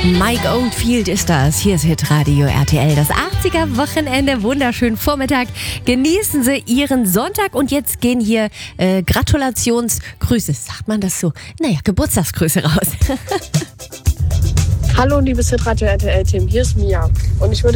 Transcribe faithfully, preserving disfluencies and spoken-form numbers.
Mike Oldfield ist das. Hier ist Hitradio R T L, das achtziger-Wochenende. Wunderschönen Vormittag. Genießen Sie Ihren Sonntag. Und jetzt gehen hier äh, Gratulationsgrüße, sagt man das so? Naja, Geburtstagsgrüße raus. Hallo, liebes Hitradio R T L-Team, hier ist Mia. Und ich würde